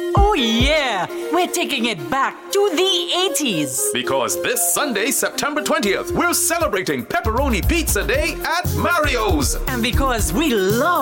Oh yeah, we're taking it back to the 80s. Because this Sunday, September 20th, we're celebrating Pepperoni Pizza Day at Mario's. And because we love